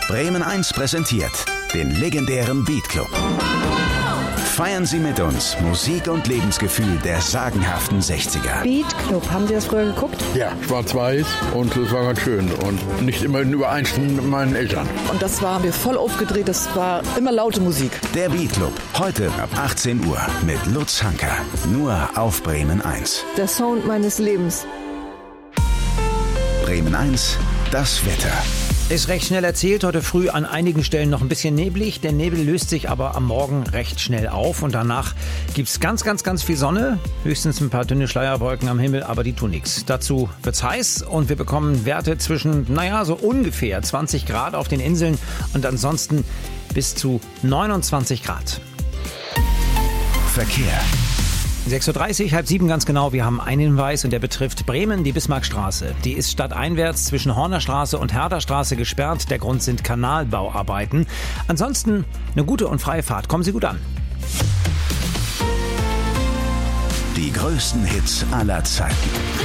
Bremen 1 präsentiert den legendären Beat Club. Feiern Sie mit uns Musik und Lebensgefühl der sagenhaften 60er. Beat Club, haben Sie das früher geguckt? Ja, schwarz-weiß und das war ganz schön und nicht immer in Übereinstimmung mit meinen Eltern. Und das haben wir voll aufgedreht, das war immer laute Musik. Der Beat Club, heute ab 18 Uhr mit Lutz Hanker. Nur auf Bremen 1. Der Sound meines Lebens. Bremen 1, das Wetter. Ist recht schnell erzählt, heute früh an einigen Stellen noch ein bisschen neblig. Der Nebel löst sich aber am Morgen recht schnell auf und danach gibt's ganz viel Sonne. Höchstens ein paar dünne Schleierwolken am Himmel, aber die tun nichts. Dazu wird's heiß und wir bekommen Werte zwischen, so ungefähr 20 Grad auf den Inseln und ansonsten bis zu 29 Grad. Verkehr. 6.30 Uhr, 6:30 ganz genau. Wir haben einen Hinweis und der betrifft Bremen, die Bismarckstraße. Die ist stadteinwärts zwischen Hornerstraße und Herderstraße gesperrt. Der Grund sind Kanalbauarbeiten. Ansonsten eine gute und freie Fahrt. Kommen Sie gut an. Die größten Hits aller Zeiten.